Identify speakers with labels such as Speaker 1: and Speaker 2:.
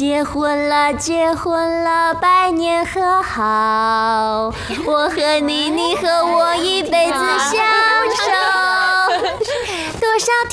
Speaker 1: 结婚了，结婚了，百年和好。我和你，你和我一辈子相守。多少